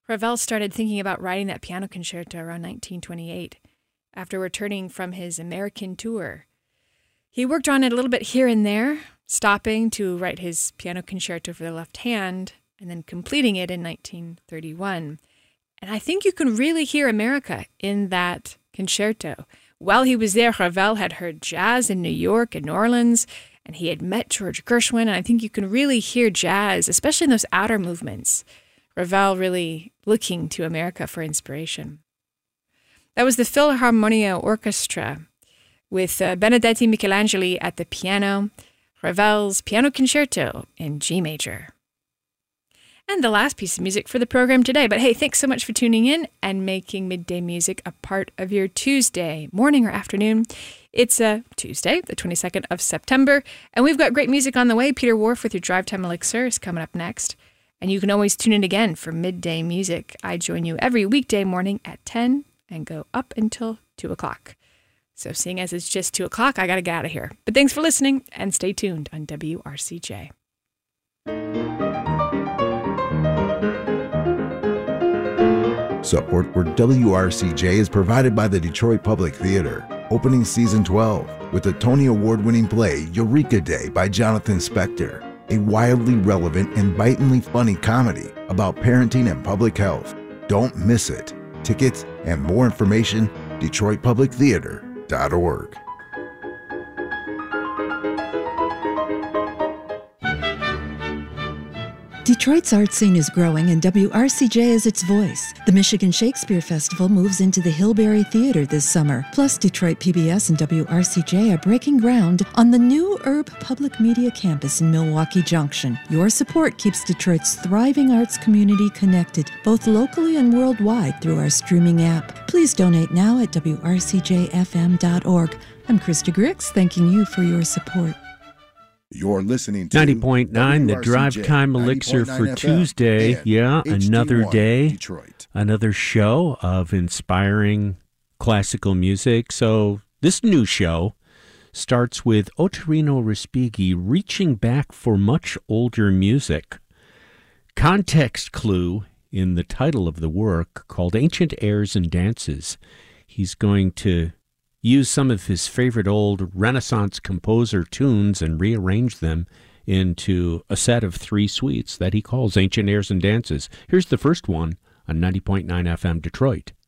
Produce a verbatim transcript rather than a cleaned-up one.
Ravel started thinking about writing that piano concerto around nineteen twenty-eight, after returning from his American tour. He worked on it a little bit here and there, stopping to write his piano concerto for the left hand, and then completing it in nineteen thirty-one. And I think you can really hear America in that concerto. While he was there, Ravel had heard jazz in New York and New Orleans, and he had met George Gershwin, and I think you can really hear jazz, especially in those outer movements. Ravel really looking to America for inspiration. That was the Philharmonia Orchestra with uh, Benedetti Michelangeli at the piano, Ravel's Piano Concerto in G major. And the last piece of music for the program today. But hey, thanks so much for tuning in and making Midday Music a part of your Tuesday morning or afternoon. It's a uh, Tuesday, the twenty-second of September, and we've got great music on the way. Peter Wharf with your Drive Time Elixir is coming up next. And you can always tune in again for Midday Music. I join you every weekday morning at ten and go up until two o'clock. So seeing as it's just two o'clock, I got to get out of here. But thanks for listening and stay tuned on W R C J. Support for W R C J is provided by the Detroit Public Theater, opening season twelve with the Tony Award-winning play Eureka Day by Jonathan Spector, a wildly relevant and bitingly funny comedy about parenting and public health. Don't miss it. Tickets and more information, detroit public theater dot org. Detroit's art scene is growing and W R C J is its voice. The Michigan Shakespeare Festival moves into the Hillberry Theater this summer. Plus, Detroit P B S and W R C J are breaking ground on the new Urb Public Media Campus in Milwaukee Junction. Your support keeps Detroit's thriving arts community connected, both locally and worldwide, through our streaming app. Please donate now at W R C J F M dot org. I'm Krista Grix, thanking you for your support. You're listening to ninety point nine, the Drive Time Elixir for Tuesday. Yeah, another day, Detroit. Another show of inspiring classical music. So this new show starts with Ottorino Respighi reaching back for much older music. Context clue in the title of the work, called Ancient Airs and Dances. He's going to use some of his favorite old Renaissance composer tunes and rearrange them into a set of three suites that he calls Ancient Airs and Dances. Here's the first one on ninety point nine F M Detroit.